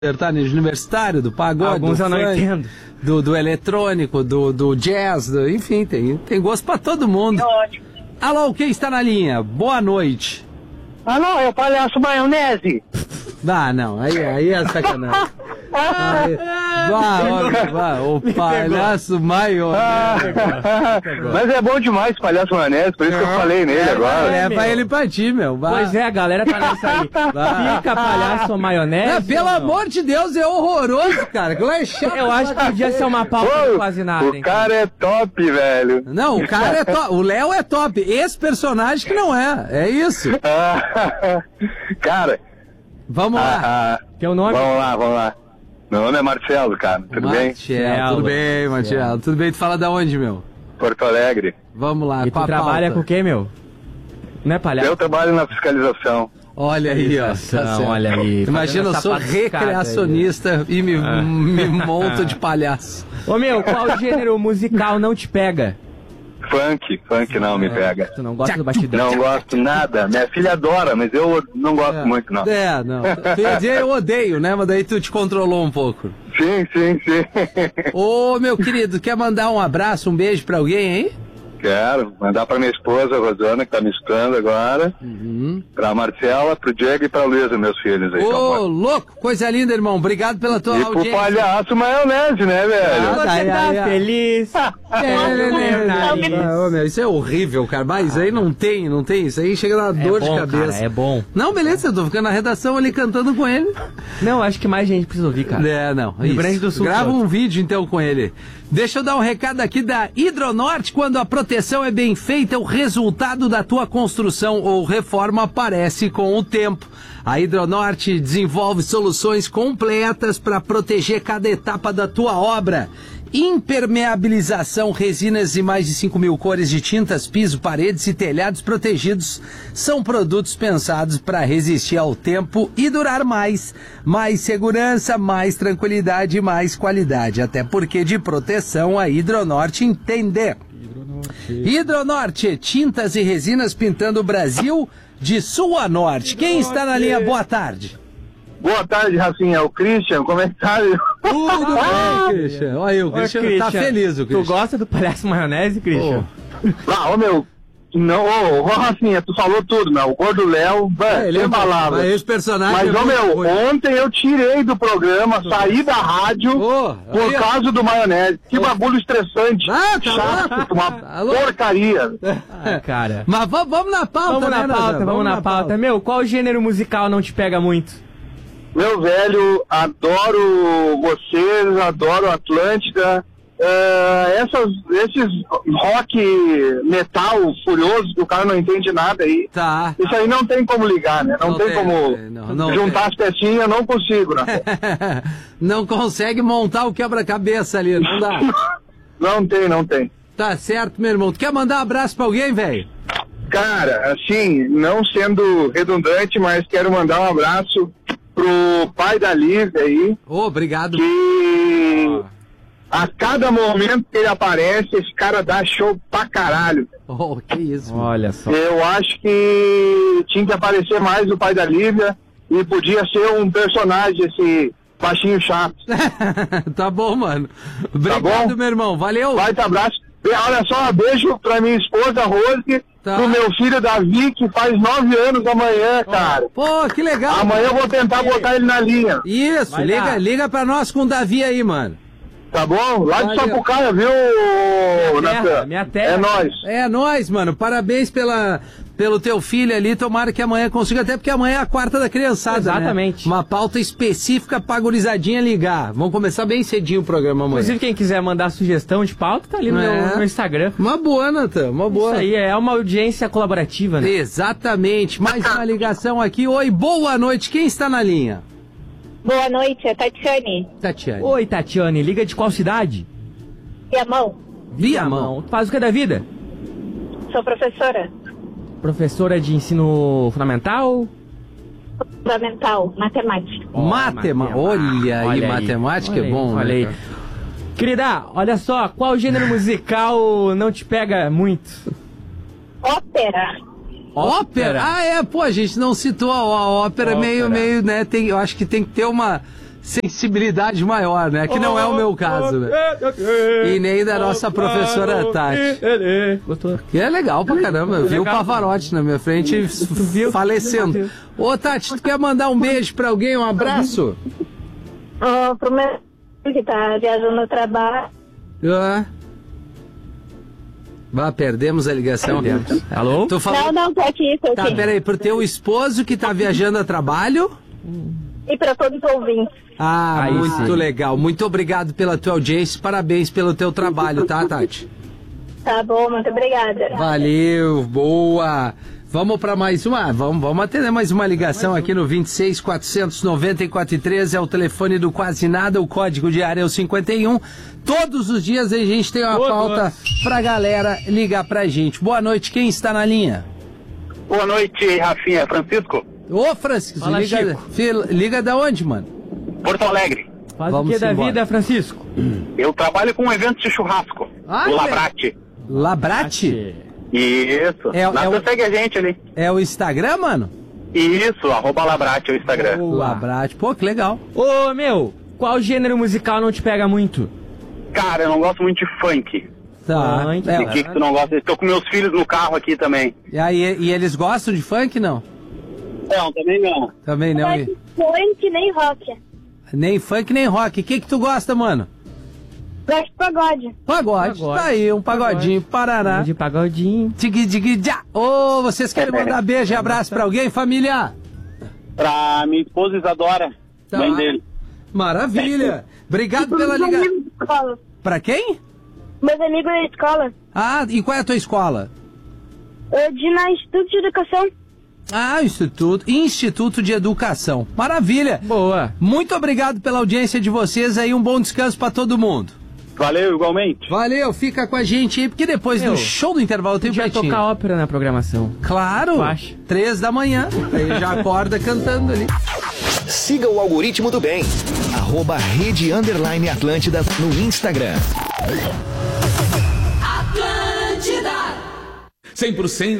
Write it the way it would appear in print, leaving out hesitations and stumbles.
sertanejo universitário, do pagode, alguns do eu não funk, entendo. do eletrônico, do jazz, enfim, tem gosto pra todo mundo. Alô, quem está na linha? Boa noite. Alô, é o palhaço maionese. Ah, não, aí é sacanagem. O palhaço maionese. Mas é bom demais o palhaço maionese, por isso que eu falei nele agora. Leva ele pra ti, meu. Pois é, a galera tá nessa aí. Fica palhaço ou maionese? Pelo amor de Deus, é horroroso, cara. É chato. Eu acho que podia ser uma pauta de quase nada, O cara é top, velho. Não, o cara é top. O Léo é top. Esse personagem que não é. É isso. Cara. Vamos lá. Teu nome? Vamos lá. Meu nome é Marcelo, cara. Tudo bem? Tudo bem, Marcelo. Tudo bem? Tu fala da onde, meu? Porto Alegre. Vamos lá. E tu trabalha com o quê, meu? Não é palhaço? Eu trabalho na fiscalização. Olha aí, ó. Tá olha aí. Imagina, eu sou recreacionista e me monto de palhaço. Ô, meu, qual gênero musical não te pega? Funk não me pega. Tu não gosta do batidão? Não gosto nada. Minha filha adora, mas eu não gosto muito, não. Não. Tu ia dizer eu odeio, né? Mas daí tu te controlou um pouco. Sim. Ô, meu querido, quer mandar um abraço, um beijo pra alguém, hein? Quero mandar pra minha esposa, Rosana, que tá me escutando agora. Pra Marcela, pro Diego e pra Luísa, meus filhos aí. Ô, louco, coisa linda, irmão. Obrigado pela tua audiência. E pro palhaço maionese, né, velho? Você tá feliz? Meu, isso é horrível, cara. Mas aí não tem. Isso aí chega na dor de cabeça. Cara, é bom. Não, beleza, eu tô ficando na redação ali cantando com ele. Não, acho que mais gente precisa ouvir, cara. Não. Rio Grande do Sul. Grava um vídeo então com ele. Deixa eu dar um recado aqui da Hidronorte. Quando a proteção é bem feita, o resultado da tua construção ou reforma aparece com o tempo. A Hidronorte desenvolve soluções completas para proteger cada etapa da tua obra. Impermeabilização, resinas e mais de 5.000 cores de tintas, piso, paredes e telhados protegidos são produtos pensados para resistir ao tempo e durar mais. Mais segurança, mais tranquilidade e mais qualidade. Até porque de proteção a Hidronorte entende. Hidronorte, tintas e resinas pintando o Brasil de sul a norte. Quem está na linha? Boa tarde. Boa tarde, Rafinha. É o Christian, como é que tá? Tudo bem, Christian? Olha aí, o Christian tá feliz, o Christian. Tu gosta do palhaço maionese, Christian? Meu, não, Rafinha, tu falou tudo, meu. O Gordo Léo, ele é palavra. Mas esse personagem ontem eu tirei do programa, saí da rádio por causa do maionese. Que bagulho estressante. Chato, uma porcaria. Cara. Mas vamos na pauta, Vamos na pauta. Meu, qual gênero musical não te pega muito? Meu velho, adoro vocês, adoro Atlântida. Esses rock metal furioso que o cara não entende nada aí. Tá. Isso aí não tem como ligar, né? Não tem como juntar as pecinhas, não consigo, né? Não consegue montar o quebra-cabeça ali, não dá. Não tem. Tá certo, meu irmão. Tu quer mandar um abraço pra alguém, velho? Cara, assim, não sendo redundante, mas quero mandar um abraço pro pai da Liv aí. Obrigado. Que a cada momento que ele aparece, esse cara dá show pra caralho. Que isso. Olha só. Eu acho que tinha que aparecer mais o pai da Lívia e podia ser um personagem, esse baixinho chato. Tá bom, mano. Obrigado, tá bom? Meu irmão. Valeu. Vai, abraço. Olha só, beijo pra minha esposa Rose, pro meu filho Davi, que faz 9 anos amanhã, cara. Pô, que legal. Amanhã eu vou tentar botar ele na linha. Isso, liga pra nós com o Davi aí, mano. Tá bom? Lá de Sapucaia, viu, Natan? Minha terra. É nóis, mano. Parabéns pelo teu filho ali. Tomara que amanhã consiga, até porque amanhã é a quarta da criançada. Exatamente. Né? Uma pauta específica pra gurizadinha ligar. Vamos começar bem cedinho o programa amanhã. Inclusive, quem quiser mandar sugestão de pauta, tá ali no meu Instagram. Uma boa, Natan. Uma boa. Isso aí, é uma audiência colaborativa, né? Exatamente. Mais uma ligação aqui. Oi, boa noite. Quem está na linha? Boa noite, é Tatiane. Oi, Tatiane, liga de qual cidade? Viamão. Viamão. Faz o que da vida? Sou professora. Professora de ensino fundamental? Fundamental, matemática. Olha aí, matemática é bom, falei. Né? Querida, olha só, qual gênero musical não te pega muito? Ópera. Ópera? Pô, a gente não citou a ópera, meio, né? Eu acho que tem que ter uma sensibilidade maior, né? Que não é o meu caso, né? E nem da nossa professora Tati. Gostou? E é legal pra caramba. Eu vi o Pavarotti na minha frente falecendo. Ô, Tati, tu quer mandar um beijo pra alguém, um abraço? Pro meu que tá viajando no trabalho. Perdemos a ligação. Alô? Tô falando... Não, tô aqui, tô Tá, aqui. peraí, pro teu esposo que tá viajando a trabalho? E pra todos os ouvintes. Ah, muito sim. legal. Muito obrigado pela tua audiência. Parabéns pelo teu trabalho, tá, Tati? Tá bom, muito obrigada. Valeu, boa. Vamos para mais uma? Vamos atender mais uma ligação aqui no 26 494 13, é o telefone do Quase Nada, o código de área é o 51. Todos os dias a gente tem uma pauta pra galera ligar pra gente. Boa noite, quem está na linha? Boa noite, Rafinha. Francisco? Ô, Francisco, Fala, liga da onde, mano? Porto Alegre. Faz Vamos o que da embora. vida, Francisco? Eu trabalho com eventos de churrasco. Ah, do é? Labrate. Labrate? Isso. Nada segue a gente ali. É o Instagram, mano? Isso, @Labrate é o Instagram. Labrate, pô, que legal. Ô, meu, qual gênero musical não te pega muito? Cara, eu não gosto muito de funk. Tá. Funk. O que tu não gosta? Estou com meus filhos no carro aqui também. E eles gostam de funk, não? Não, também não. Também não. E- Funk nem rock. Nem funk, nem rock. O que tu gosta, mano? Gosto de pagode. Pagode. Pagode. Tá aí, um pagodinho, parará. De pagodinho. Tigui-digui-já. Ô, vocês querem mandar beijo e abraço pra alguém, família? Pra minha esposa Isadora, Tá. mãe dele. Maravilha. Obrigado pela Meus ligação. amigos da escola. Pra quem? Meus amigos da escola. Ah, e qual é a tua escola? Na Instituto de Educação. Ah, Instituto de Educação. Maravilha. Boa. Muito obrigado pela audiência de vocês aí, um bom descanso pra todo mundo. Valeu, igualmente. Valeu, fica com a gente aí, porque depois do show do intervalo tem Vai Pretinho. tocar ópera na programação. Claro, Eu acho. 3 da manhã, aí já acorda cantando ali. Siga o algoritmo do bem. @Rede_Atlântida no Instagram. Atlântida. 100%